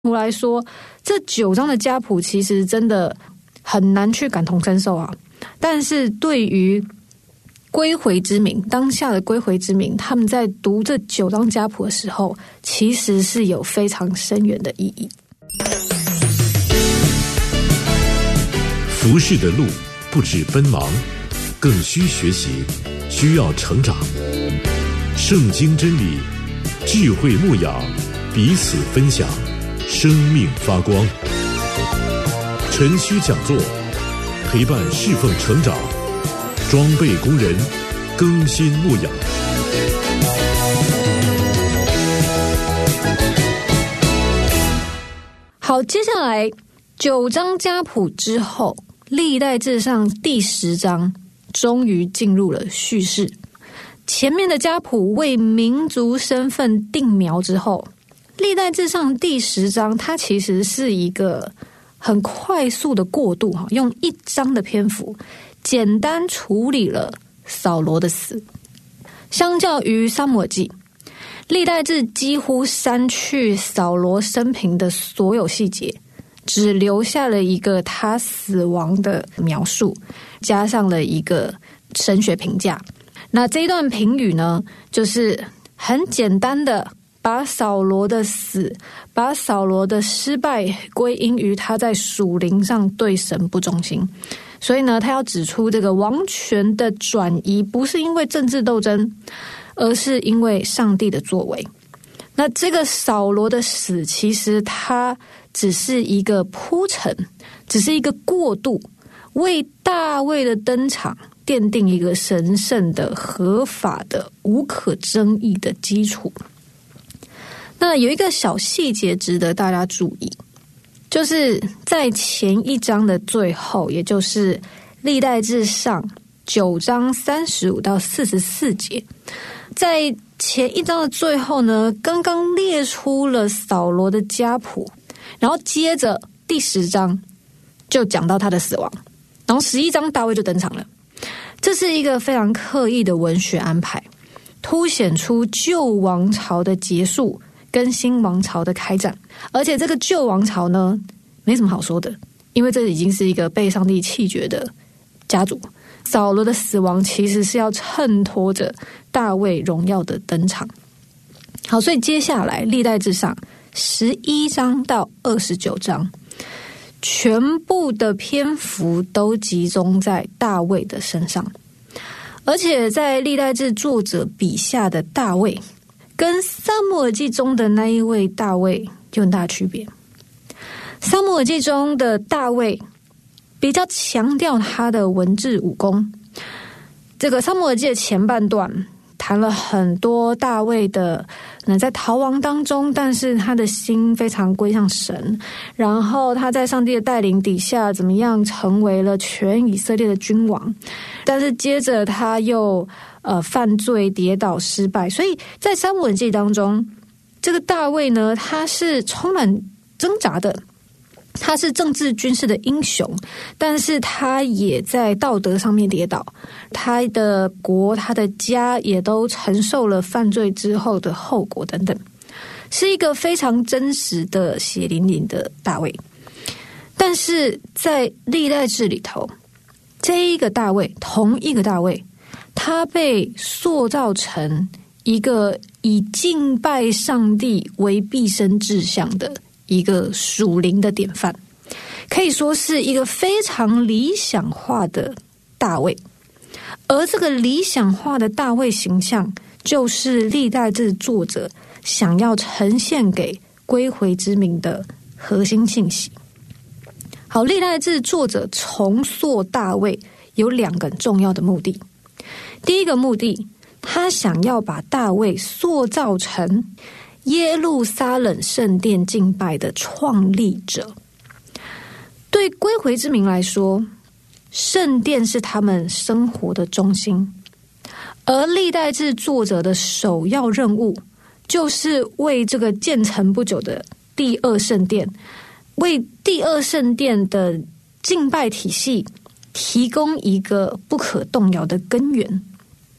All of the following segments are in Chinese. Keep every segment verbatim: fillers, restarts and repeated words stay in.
我来说，这九章的家谱其实真的很难去感同身受啊。但是对于归回之民，当下的归回之民，他们在读这九章家谱的时候，其实是有非常深远的意义。 服事的路不止奔忙，更需学习，需要成长。圣经真理，智慧牧养，彼此分享，生命发光。晨曦讲座，陪伴侍奉成长，装备工人，更新牧养。 好，接下来九章家谱之后，历代志上第十章终于进入了叙事。前面的家谱为民族身份定苗之后，历代志上第十章它其实是一个很快速的过渡，用一章的篇幅简单处理了扫罗的死。相较于撒母耳记，历代志几乎删去扫罗生平的所有细节，只留下了一个他死亡的描述，加上了一个神学评价。那这一段评语呢，就是很简单的把扫罗的死，把扫罗的失败归因于他在属灵上对神不忠心。所以呢，他要指出这个王权的转移不是因为政治斗争，而是因为上帝的作为。那这个扫罗的死，其实他只是一个铺陈，只是一个过渡，为大卫的登场奠定一个神圣的、合法的、无可争议的基础。那有一个小细节值得大家注意，就是在前一章的最后，也就是历代志上九章三十五到四十四节，在前一章的最后呢，刚刚列出了扫罗的家谱，然后接着第十章就讲到他的死亡，然后十一章大卫就登场了。这是一个非常刻意的文学安排，凸显出旧王朝的结束跟新王朝的开展。而且这个旧王朝呢，没什么好说的，因为这已经是一个被上帝弃绝的家族。扫罗的死亡其实是要衬托着大卫荣耀的登场。好，所以接下来历代志上十一章到二十九章，全部的篇幅都集中在大卫的身上。而且在历代志作者笔下的大卫，跟撒母耳记中的那一位大卫有很大区别。撒母耳记中的大卫比较强调他的文治武功。这个撒母耳记的前半段谈了很多大卫的在逃亡当中，但是他的心非常归向神，然后他在上帝的带领底下怎么样成为了全以色列的君王。但是接着他又呃犯罪跌倒失败，所以在撒母耳记当中，这个大卫呢，他是充满挣扎的。他是政治军事的英雄，但是他也在道德上面跌倒，他的国他的家也都承受了犯罪之后的后果等等，是一个非常真实的血淋淋的大卫。但是在历代志里头，这一个大卫，同一个大卫，他被塑造成一个以敬拜上帝为毕生志向的一个属灵的典范，可以说是一个非常理想化的大卫。而这个理想化的大卫形象，就是历代志作者想要呈现给归回之民的核心信息。好，历代志作者重塑大卫有两个重要的目的。第一个目的，他想要把大卫塑造成耶路撒冷圣殿敬拜的创立者。对归回之民来说，圣殿是他们生活的中心，而历代志作者的首要任务，就是为这个建成不久的第二圣殿，为第二圣殿的敬拜体系提供一个不可动摇的根源。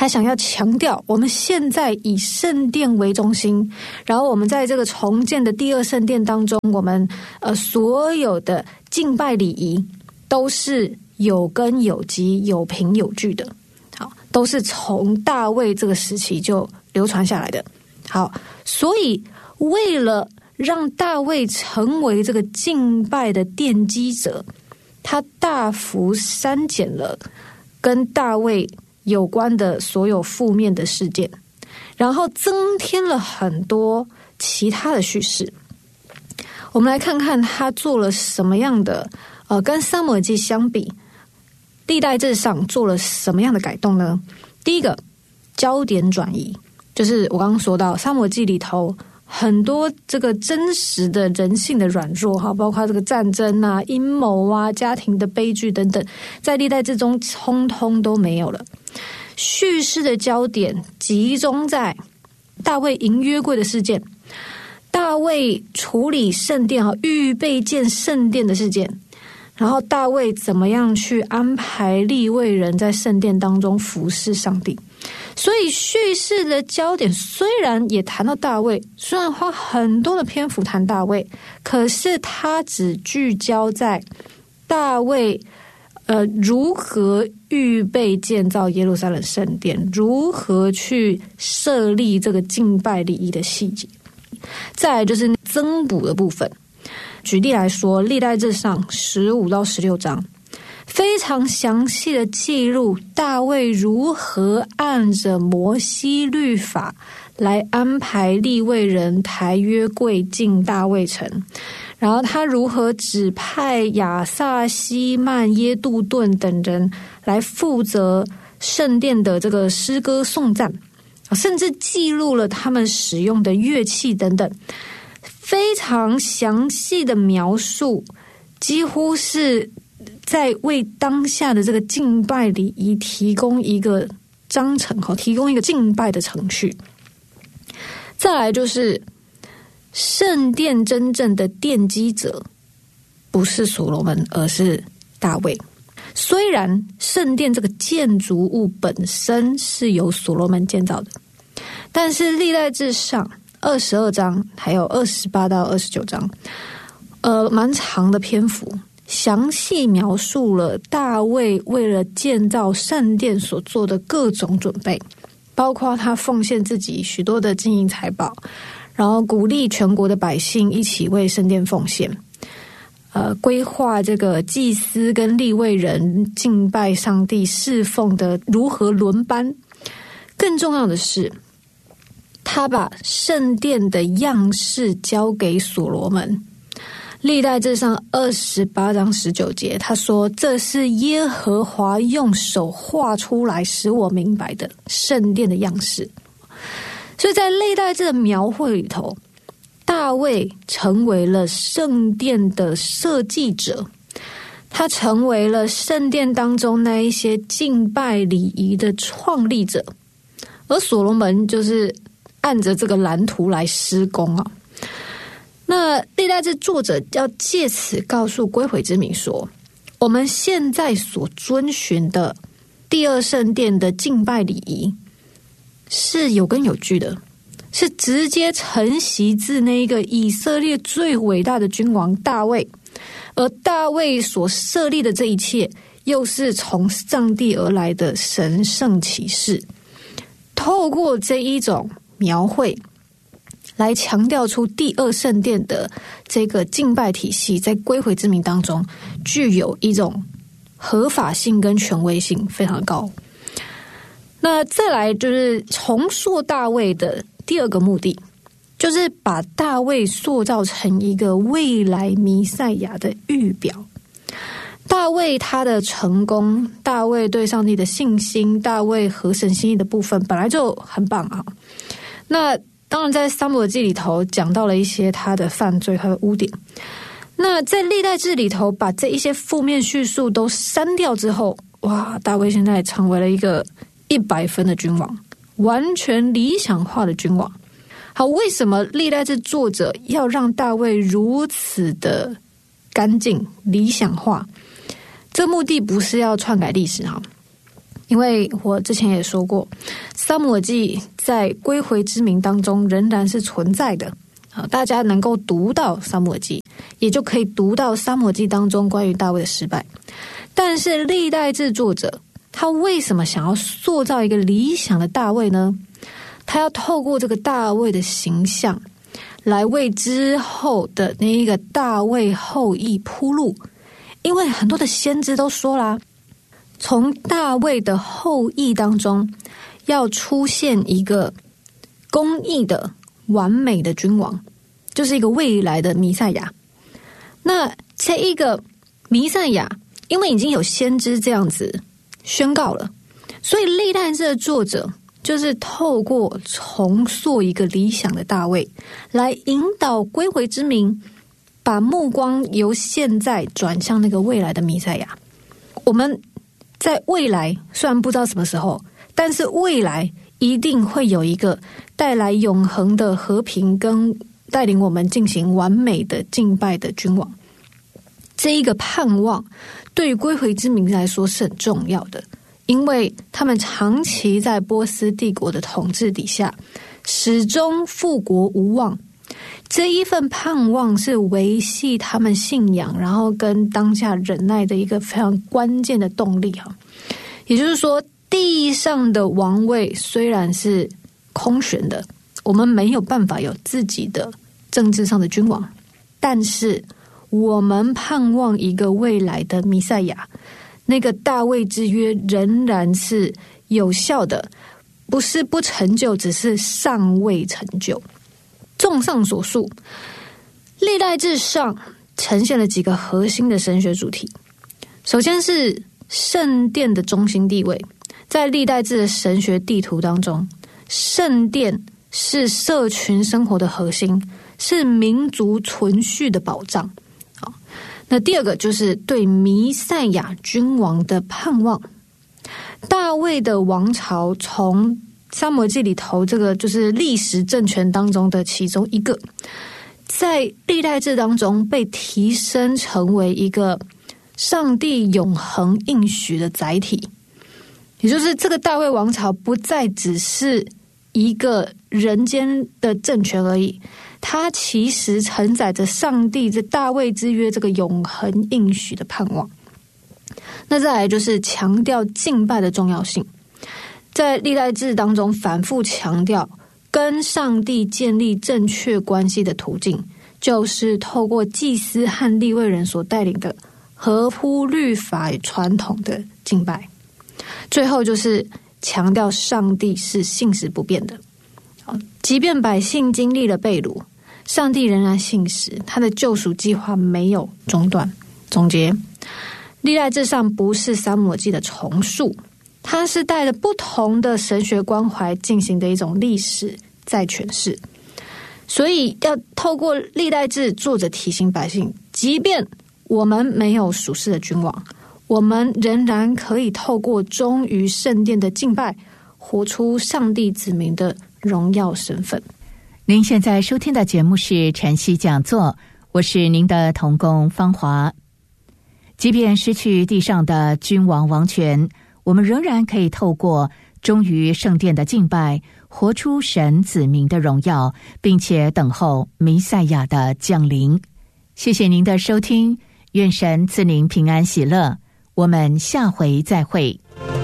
他想要强调我们现在以圣殿为中心，然后我们在这个重建的第二圣殿当中，我们呃所有的敬拜礼仪都是有根有基、有凭有据的，好，都是从大卫这个时期就流传下来的。好，所以为了让大卫成为这个敬拜的奠基者，他大幅删减了跟大卫有关的所有负面的事件，然后增添了很多其他的叙事。我们来看看他做了什么样的呃，跟撒母耳记相比，历代志上做了什么样的改动呢？第一个，焦点转移，就是我刚刚说到撒母耳记里头很多这个真实的人性的软弱哈，包括这个战争啊、阴谋啊、家庭的悲剧等等，在历代志中通通都没有了。叙事的焦点集中在大卫迎约柜的事件，大卫处理圣殿啊、预备建圣殿的事件，然后大卫怎么样去安排利未人在圣殿当中服侍上帝。所以叙事的焦点虽然也谈到大卫，虽然花很多的篇幅谈大卫，可是他只聚焦在大卫呃如何预备建造耶路撒冷圣殿，如何去设立这个敬拜礼仪的细节。再来就是增补的部分，举例来说，历代志上十五到十六章非常详细的记录大卫如何按着摩西律法来安排利未人抬约柜进大卫城，然后他如何指派亚萨、希曼、耶杜顿等人来负责圣殿的这个诗歌颂赞，甚至记录了他们使用的乐器等等，非常详细的描述，几乎是在为当下的这个敬拜礼仪提供一个章程，提供一个敬拜的程序。再来就是圣殿真正的奠基者不是所罗门，而是大卫。虽然圣殿这个建筑物本身是由所罗门建造的，但是历代志上二十二章还有二十八到二十九章呃，蛮长的篇幅，详细描述了大卫为了建造圣殿所做的各种准备，包括他奉献自己许多的金银财宝，然后鼓励全国的百姓一起为圣殿奉献，呃，规划这个祭司跟利未人敬拜上帝侍奉的如何轮班。更重要的是，他把圣殿的样式交给所罗门。历代志上二十八章十九节，他说：“这是耶和华用手画出来，使我明白的圣殿的样式。”所以在历代志的描绘里头，大卫成为了圣殿的设计者，他成为了圣殿当中那一些敬拜礼仪的创立者，而所罗门就是按着这个蓝图来施工啊。那历代志作者要借此告诉归回之民说，我们现在所遵循的第二圣殿的敬拜礼仪是有根有据的，是直接承袭自那一个以色列最伟大的君王大卫，而大卫所设立的这一切又是从上帝而来的神圣启示。透过这一种描绘来强调出第二圣殿的这个敬拜体系在归回之民当中具有一种合法性跟权威性非常高。那再来就是重塑大卫的第二个目的，就是把大卫塑造成一个未来弥赛亚的预表。大卫他的成功，大卫对上帝的信心，大卫合神心意的部分本来就很棒啊。那当然在撒母耳记里头讲到了一些他的犯罪，他的污点。那在历代志里头把这一些负面叙述都删掉之后，哇，大卫现在成为了一个一百分的君王，完全理想化的君王。好，为什么历代志作者要让大卫如此的干净理想化？这目的不是要篡改历史哈， 因为我之前也说过，撒母耳记在归回之名当中仍然是存在的。大家能够读到撒母耳记，也就可以读到撒母耳记当中关于大卫的失败。但是历代志作者他为什么想要塑造一个理想的大卫呢？他要透过这个大卫的形象来为之后的那一个大卫后裔铺路。因为很多的先知都说啦，从大卫的后裔当中要出现一个公义的完美的君王，就是一个未来的弥赛亚。那这一个弥赛亚因为已经有先知这样子宣告了，所以历代志的作者就是透过重塑一个理想的大卫，来引导归回之民把目光由现在转向那个未来的弥赛亚。我们在未来虽然不知道什么时候，但是未来一定会有一个带来永恒的和平跟带领我们进行完美的敬拜的君王。这一个盼望对于归回之民来说是很重要的，因为他们长期在波斯帝国的统治底下，始终富国无望。这一份盼望是维系他们信仰然后跟当下忍耐的一个非常关键的动力。也就是说，地上的王位虽然是空悬的，我们没有办法有自己的政治上的君王，但是我们盼望一个未来的弥赛亚，那个大卫之约仍然是有效的，不是不成就，只是尚未成就。综上所述，历代志上呈现了几个核心的神学主题。首先是圣殿的中心地位，在历代志的神学地图当中，圣殿是社群生活的核心，是民族存续的保障。好，那第二个就是对弥赛亚君王的盼望。大卫的王朝从撒母耳记里头这个就是历史政权当中的其中一个，在历代志当中被提升成为一个上帝永恒应许的载体。也就是这个大卫王朝不再只是一个人间的政权而已，它其实承载着上帝这大卫之约这个永恒应许的盼望。那再来就是强调敬拜的重要性，在历代志当中反复强调跟上帝建立正确关系的途径，就是透过祭司和利未人所带领的合乎律法传统的敬拜。最后就是强调上帝是信实不变的，即便百姓经历了被掳，上帝仍然信实，他的救赎计划没有中断。总结，历代志上不是撒母耳记的重述，它是带着不同的神学关怀进行的一种历史再诠释。所以要透过历代志，作者提醒百姓，即便我们没有属世的君王，我们仍然可以透过忠于圣殿的敬拜，活出上帝子民的荣耀身份。 您现在收听的节目是晨曦讲座，我是您的同工芳华。即便失去地上的君王王权，我们仍然可以透过忠于圣殿的敬拜，活出神子民的荣耀，并且等候弥赛亚的降临。谢谢您的收听，愿神赐您平安喜乐，我们下回再会。